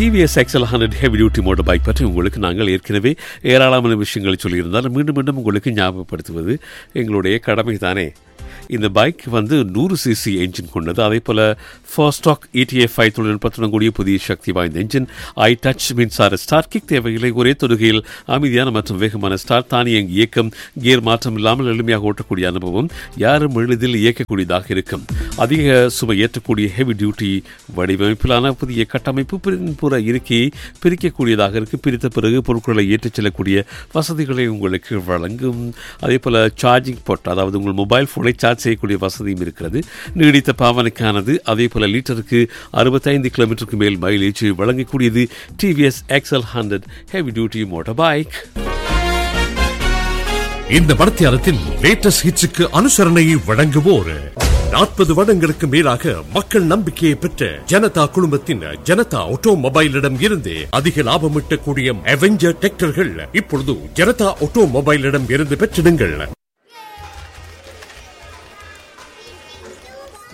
TVS XL 100 heavy duty motor bike பற்றி உங்களுக்கு நாங்கள் ஏற்கனவே ஏராளமான விஷயங்களை சொல்லியிருந்தாலும் மீண்டும் மீண்டும் உங்களுக்கு ஞாபகப்படுத்துவது எங்களுடைய கடமை தானே. இந்த பைக் 100cc என்ஜின் கொண்டது. அதே போல் ஃபாஸ்டாக் ETF 5 தொழில்நுட்பத்துடன் கூடிய புதிய சக்தி வாய்ந்த என்ஜின், ஐ டச் மின்சார ஸ்டார்ட், கிக் தேவையில்லை, ஒரே தொடுகையில் அமைதியான மற்றும் வேகமான ஸ்டார்ட், தானியங்கி இயக்கம், கியர் மாற்றம் இல்லாமல் எளிமையாக ஓட்டக்கூடிய அனுபவம், யாரும் எளிதில் இயக்கக்கூடியதாக இருக்கும். அதிக சுமை ஏற்றக்கூடிய ஹெவி டியூட்டி வடிவமைப்பிலான புதிய கட்டமைப்பு, பின்புற இருக்கையை பிரிக்கக்கூடியதாக இருக்கு. பிரித்த பிறகு பொருட்களை ஏற்றிச் செல்லக்கூடிய வசதிகளை உங்களுக்கு வழங்கும். அதே போல் சார்ஜிங் போர்ட், அதாவது உங்கள் மொபைல் போனை சார்ஜ் செய்யக்கூடிய வசதியும் இருக்கிறது. நீடித்த பாவனைக்கானது. அதே போல லிட்டருக்கு 65 கிலோமீட்டருக்கு மேல் mileage வழங்கக்கூடியது TVS XL 100 heavy duty motor bike. இந்த மடத்தியாரத்தின் லேட்டஸ்ட் ஹிட்ஸுக்கு அனுசரணையை வழங்குவோர் 40 வருடங்களுக்கு மேலாக மக்கள் நம்பிக்கையை பெற்ற ஜனதா குழுமத்தின் ஜனதா ஆட்டோமொபைலிடம் இருந்து அதிக லாபம் ஈட்டக்கூடிய அவெஞ்சர் டிராக்டர்கள் இப்பொழுது ஜனதா ஆட்டோமொபைலிடம் இருந்து பெற்றிடுங்கள்.